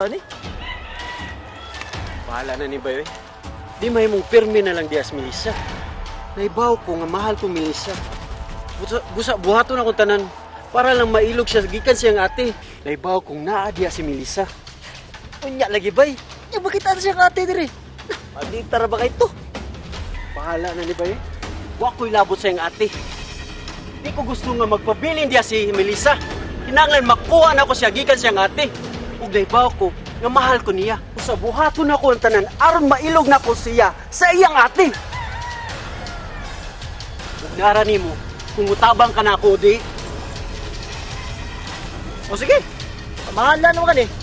Ani? Bahala na ni Bayoy. Di may mong pirmi na lang dias Melissa. Naibaw ko nga mahal ko Melissa. Buhaton akong tanan para lang mailog siya gikan siyang ate. Naibaw kong naa diya si Melissa. Unya lagi bay. Ya bakit ano siyang ate dire? Adita ra ba kay to? Bahala na ni Bayoy. Wa ko'y labot sa iyang ate. Di ko gusto nga magpabilin diya si Melissa. Kinanglan makuha na ko siya gikan siyang ate. Ug naibaw ko nga mahal ko niya. Sa buhaton ako ang tanan aron mailog na ko siya sa iyang ate. Nara nimo kung utabang ka na ako di. O sige, mahala naman ka ni.